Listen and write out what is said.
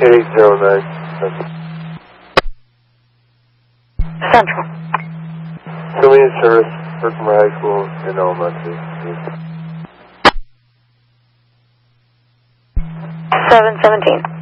809. Central. Affiliate service, Berkman High School in elementary. 717.